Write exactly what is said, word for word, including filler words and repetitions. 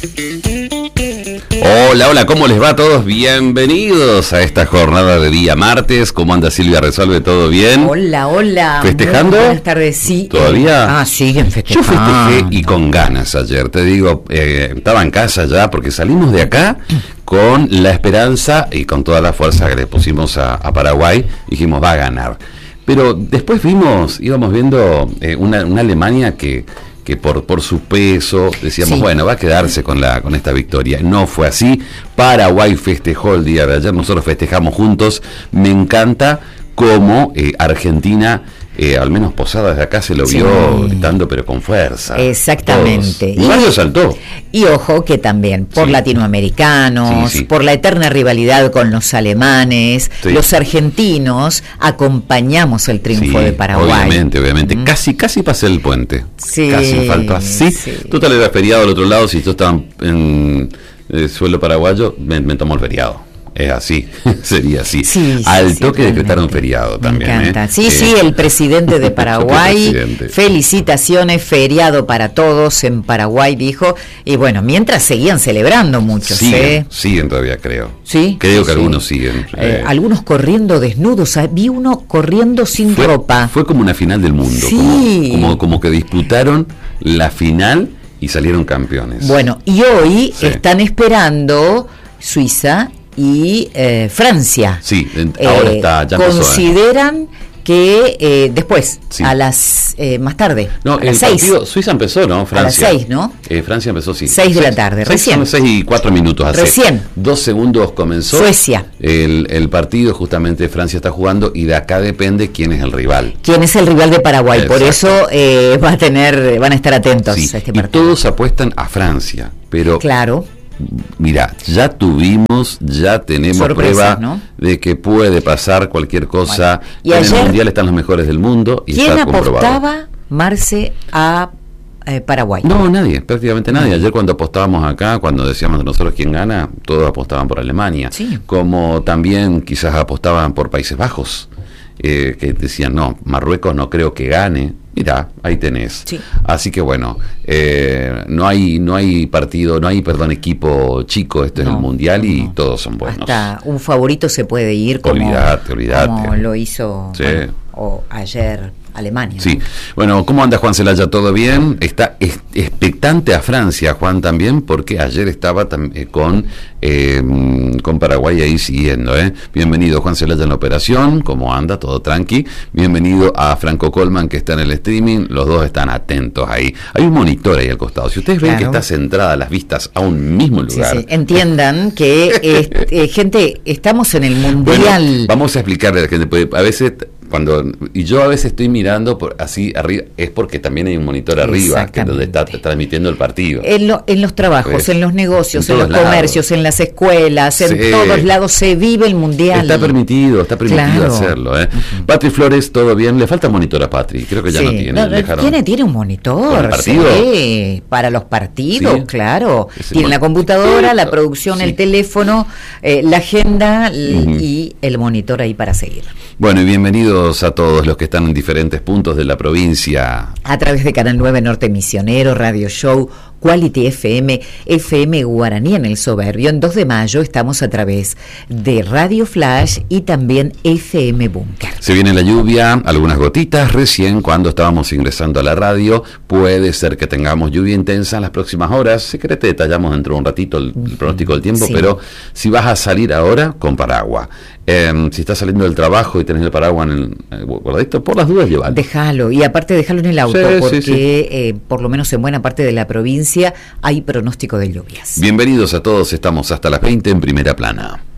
Hola, hola, ¿cómo les va a todos? Bienvenidos a esta jornada de día martes. ¿Cómo anda Silvia Resuelve? ¿Todo bien? Hola, hola. ¿Festejando? Muy buenas tardes, sí. ¿Todavía? Eh, ah, siguen festejando. Yo festejé y con ganas ayer, te digo, eh, estaba en casa ya porque salimos de acá con la esperanza y con toda la fuerza que le pusimos a, a Paraguay. Dijimos, va a ganar. Pero después vimos, íbamos viendo eh, una, una Alemania que... que por por su peso decíamos, sí, bueno, va a quedarse con la con esta victoria. No fue así. Paraguay festejó el día de ayer, nosotros festejamos juntos. Me encanta cómo eh, Argentina, eh, al menos Posada desde acá se lo vio, sí, gritando, pero con fuerza. Exactamente. Y Mario saltó. Y ojo que también por sí, latinoamericanos, sí, sí, por la eterna rivalidad con los alemanes, sí, los argentinos acompañamos el triunfo sí, de Paraguay. Obviamente, obviamente. Mm. Casi, casi pasé el puente. Sí. Casi me faltó así. Sí. Total era feriado al otro lado, si yo estaba en eh, suelo paraguayo, me, me tomó el feriado. Es así, sería así. Sí, Al sí, toque sí, decretaron feriado también. Me encanta. ¿eh? Sí, eh, sí, el presidente de Paraguay. presidente. Felicitaciones, feriado para todos en Paraguay, dijo. Y bueno, mientras seguían celebrando muchos. Siguen, ¿eh? siguen todavía, creo. Sí. Creo que sí. algunos siguen. Eh, eh. Algunos corriendo desnudos. Vi uno corriendo sin fue, ropa. Fue como una final del mundo. Sí. Como, como, como que disputaron la final y salieron campeones. Bueno, y hoy sí, están esperando Suiza y eh, Francia. Sí, ahora eh, está, ya consideran empezó, ¿eh? que eh, después, sí, a las eh, más tarde, no, a el las seis. Partido, Suiza empezó, ¿no? Francia. A las seis, ¿no? Eh, Francia empezó, sí. Seis de la tarde, seis, recién. Son seis y cuatro minutos hace. Recién. Dos segundos comenzó. Suecia. El, el partido, justamente Francia está jugando y de acá depende quién es el rival. Quién es el rival de Paraguay. Exacto. Por eso eh, va a tener, van a estar atentos sí, a este partido. Y todos apuestan a Francia, pero... Claro. Mira, ya tuvimos, ya tenemos sorpresa, prueba, ¿no?, de que puede pasar cualquier cosa. Bueno, y en ayer, el Mundial están los mejores del mundo y ¿quién está comprobado. apostaba, Marce, a eh, Paraguay? No, nadie, prácticamente nadie. Ayer cuando apostábamos acá, cuando decíamos nosotros quién gana, todos apostaban por Alemania. Sí. Como también quizás apostaban por Países Bajos, eh, que decían, no, Marruecos no creo que gane. Mira, ahí tenés. Sí. Así que bueno, eh, no hay no hay partido, no hay, perdón, equipo chico, este no, es el Mundial y no, todos son buenos. Hasta un favorito se puede ir como, olvidate, olvidate. como lo hizo sí, bueno, o ayer Alemania. Sí. ¿no? Bueno, ¿cómo anda Juan Celaya? ¿Todo bien? Está es, expectante a Francia, Juan, también, porque ayer estaba tam, eh, con eh, con Paraguay ahí siguiendo. ¿eh? Bienvenido Juan Celaya en la operación, ¿cómo anda? Todo tranqui. Bienvenido a Franco Colman, que está en el streaming, los dos están atentos ahí. Hay un monitor ahí al costado. Si ustedes ven, claro, que está centrada las vistas a un mismo lugar. Sí, sí. Entiendan que, eh, eh, gente, estamos en el Mundial. Bueno, vamos a explicarle a la gente, porque a veces... Cuando, y yo a veces estoy mirando por así arriba, es porque también hay un monitor arriba, que es donde está transmitiendo el partido. En, lo, en los trabajos, pues, en los negocios, en, en los lados, comercios, en las escuelas, sí, en todos lados se vive el Mundial. Está permitido, está permitido, claro, hacerlo. ¿eh? Uh-huh. Patri Flores, ¿todo bien? Le falta monitor a Patri, creo que ya sí, no tiene. No, tiene, tiene un monitor. ¿Para el partido? Sí, para los partidos, sí, claro. Ese tiene mon- la computadora, sí, la producción, sí, el teléfono, eh, la agenda uh-huh, y el monitor ahí para seguir. Bueno, y bienvenidos a todos los que están en diferentes puntos de la provincia. A través de Canal nueve Norte Misionero, Radio Show, Quality F M, F M Guaraní en el Soberbio. En dos de mayo estamos a través de Radio Flash y también F M Búnker. Se viene la lluvia, algunas gotitas. Recién cuando estábamos ingresando a la radio, puede ser que tengamos lluvia intensa en las próximas horas. Si querés te detallamos dentro de un ratito el, el pronóstico del tiempo, sí, pero si vas a salir ahora, con paraguas. Eh, si estás saliendo del trabajo y tenés el paraguas en el, el guardadito, por las dudas llévalo. Déjalo, y aparte déjalo en el auto, sí, porque sí, sí. Eh, por lo menos en buena parte de la provincia hay pronóstico de lluvias. Bienvenidos a todos, estamos hasta las veinte en Primera Plana.